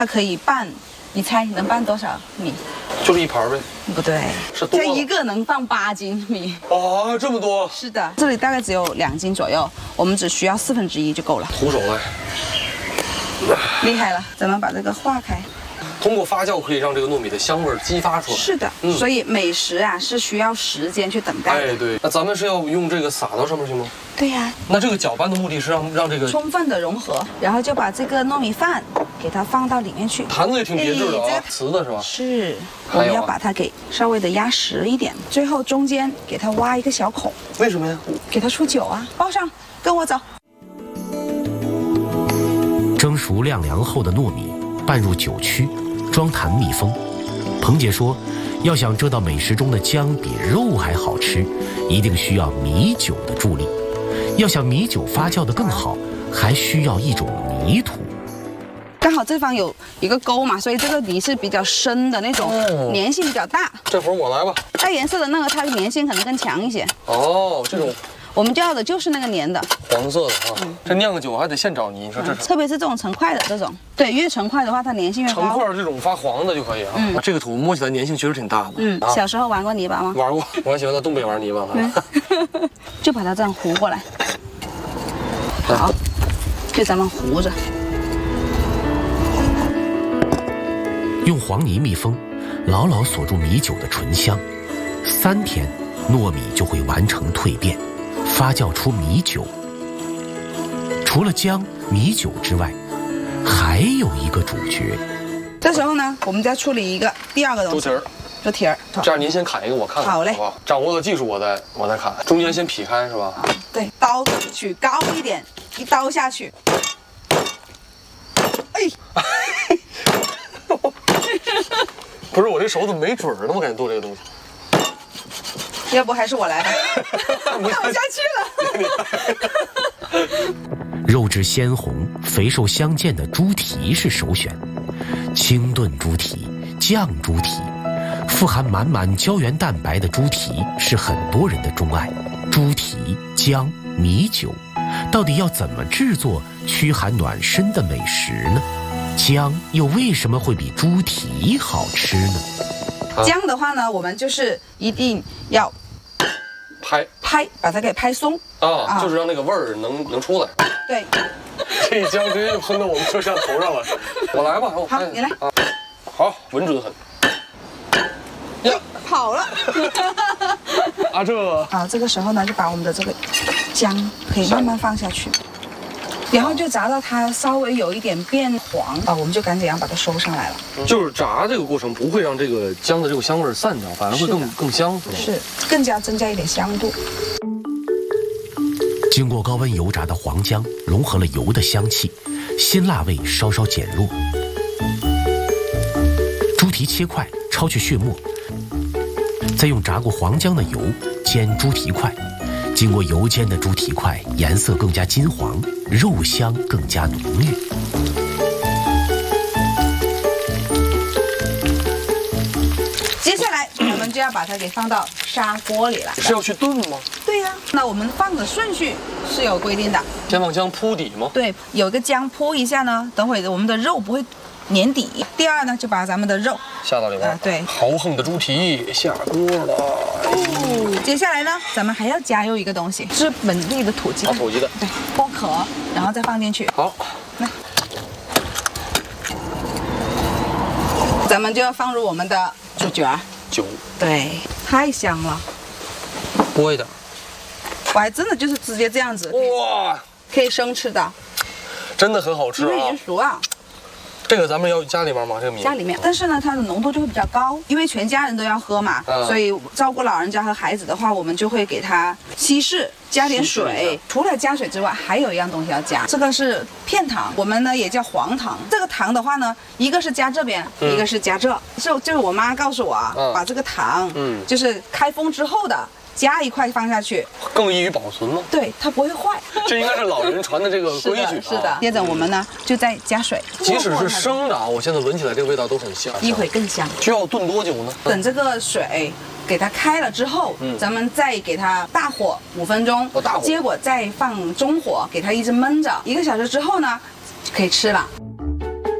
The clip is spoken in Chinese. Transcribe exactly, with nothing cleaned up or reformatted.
它可以拌，你猜能拌多少米？ 就是一盘呗。 不对， 是多了。 这一个能放八斤米。 啊，这么多？ 是的，这里大概只有两斤左右，我们只需要四分之一就够了。 徒手来。 厉害了，咱们把这个化开。 通过发酵可以让这个糯米的香味激发出来。 是的，嗯、所以美食啊是需要时间去等待的。 哎，对。那咱们是要用这个撒到上面去吗？ 对呀、啊。 那这个搅拌的目的是让让这个充分的融合，然后就把这个糯米饭给它放到里面去。 坛子也挺别致的啊，哎、瓷的是吧？ 是。我们要把它给稍微的压实一点，最后中间给它挖一个小孔。 为什么呀？ 给它出酒啊！包上，跟我走。 蒸熟晾凉后的糯米拌入酒曲。 装坛密封。彭姐说，要想这道美食中的姜比肉还好吃，一定需要米酒的助力。要想米酒发酵得更好，还需要一种泥土。 刚好这方有一个沟嘛，所以这个泥是比较深的那种， 哦、 粘性比较大。 这会儿我来吧。 带颜色的那个，它的粘性可能更强一些。 哦，这种。 我们要的就是那个粘的， 黄色的啊。嗯、这酿个酒还得现找泥，你说这是、 嗯。特别是这种成块的这种，对，越成块的话，它粘性越高。 成块这种发黄的就可以啊。嗯、啊这个土摸起来粘性确实挺大的。 嗯，啊、小时候玩过泥巴吗？ 玩过，我还喜欢在东北玩泥巴。 嗯、就把它这样糊过来。好，就咱们糊着。 用黄泥密封，牢牢锁住米酒的醇香。三天，糯米就会完成蜕变。 发酵出米酒。除了姜、米酒之外，还有一个主角。 这时候呢，我们再处理一个第二个东西。 猪蹄儿。 猪蹄儿。 这样您先砍一个，我看看。 好嘞。 好不好？掌握了技术，我再我再砍。中间先劈开是吧？ 对，刀取高一点，一刀下去。哎。 不是我这手怎么没准儿呢？我感觉做这个东西。 要不还是我来吧，看不下去了。肉质鲜红、肥瘦相间的猪蹄是首选，清炖猪蹄、酱猪蹄，富含满满胶原蛋白的猪蹄是很多人的钟爱。猪蹄、姜、米酒，到底要怎么制作驱寒暖身的美食呢？姜又为什么会比猪蹄好吃呢？ 姜的话呢，我们就是一定要。 拍拍，把它给拍松啊，啊就是让那个味儿能能出来。 对， 这姜直接就喷到我们摄像头上了。我来吧，我好，你来。 啊，好，稳准狠。 呀，跑了。 啊，这啊，这个时候呢，就把我们的这个姜可以慢慢放下去，然后就炸到它稍微有一点变黄啊，我们就赶紧要把它收上来了。 就是炸这个过程不会让这个姜的这个香味散掉，反而会更更香，是吧？ 是，更加增加一点香度。 经过高温油炸的黄姜融合了油的香气，辛辣味稍稍减弱。猪蹄切块，焯去血沫，再用炸过黄姜的油煎猪蹄块。经过油煎的猪蹄块颜色更加金黄，肉香更加浓郁。 接下来我们就要把它给放到砂锅里了。 是要去炖吗？ 对呀、啊，那我们放的顺序是有规定的。 先放姜铺底吗？ 对，有一个姜铺一下呢，等会我们的肉不会粘底。第二呢，就把咱们的肉下到里边。 啊，对， 豪横的猪蹄下锅了。 哦，接下来呢，咱们还要加入一个东西，是本地的土鸡蛋。 土鸡蛋。 对，剥壳，然后再放进去。 好， 来，咱们就要放入我们的猪脚。 酒。 对，太香了。 拨一点。 我还真的就是直接这样子。 哇， 可以生吃的。 真的很好吃啊。 因为已经熟啊。 这个咱们要家里面吗？这个米家里面，但是呢，它的浓度就会比较高，因为全家人都要喝嘛，嗯、所以照顾老人家和孩子的话，我们就会给它稀释，加点水。除了加水之外，还有一样东西要加，这个是片糖，我们呢也叫黄糖。这个糖的话呢，一个是加这边，嗯、一个是加这，是就是我妈告诉我啊，嗯、把这个糖，嗯，就是开封之后的。加一块放下去， 更易于保存吗？ 对，它不会坏。 这应该是老人传的这个规矩。 是的，是的。接着我们呢就再加水， 即使是生的啊，我现在闻起来这个味道都很香。 一会更香。 需要炖多久呢？ 等这个水给它开了之后，嗯，咱们再给它大火五分钟， 哦，大火。 结果再放中火，给它一直焖着，一个小时之后呢，可以吃了。